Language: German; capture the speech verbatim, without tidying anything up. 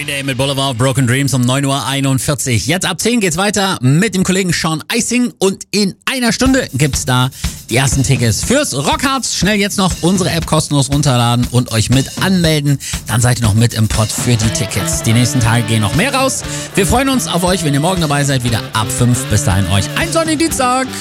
Green Day mit Boulevard of Broken Dreams um neun Uhr einundvierzig. Jetzt ab zehn geht's weiter mit dem Kollegen Sean Icing und in einer Stunde gibt's da die ersten Tickets fürs Rockharz. Schnell jetzt noch unsere App kostenlos runterladen und euch mit anmelden. Dann seid ihr noch mit im Pott für die Tickets. Die nächsten Tage gehen noch mehr raus. Wir freuen uns auf euch, wenn ihr morgen dabei seid, wieder ab fünf. Bis dahin euch einen sonnigen Dienstag.